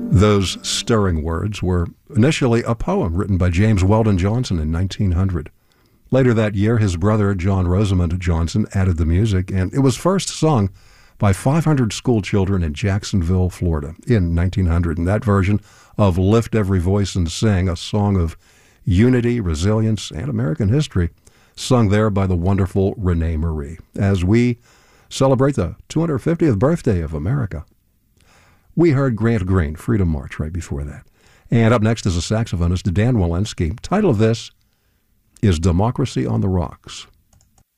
Those stirring words were initially a poem written by James Weldon Johnson in 1900. Later that year, his brother, John Rosamond Johnson, added the music, and it was first sung by 500 school children in Jacksonville, Florida, in 1900. And that version of Lift Every Voice and Sing, a song of unity, resilience, and American history, sung there by the wonderful Renee Marie, as we celebrate the 250th birthday of America. We heard Grant Green, Freedom March, right before that. And up next is a saxophonist, Dan Walensky. Title of this is Democracy on the Rocks.